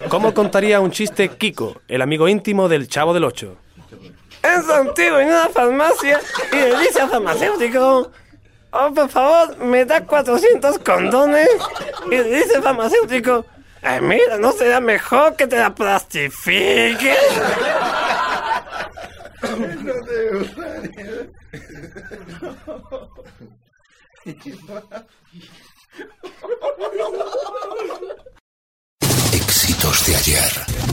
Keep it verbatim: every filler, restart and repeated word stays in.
¿Cómo contaría un chiste Kiko, el amigo íntimo del Chavo del Ocho? En Santiago, en una farmacia, y le dice al farmacéutico: oh, por favor, me da cuatrocientos condones. Y le dice el farmacéutico: ay, mira, ¿no será mejor que te la plastifiques? Éxitos de ayer.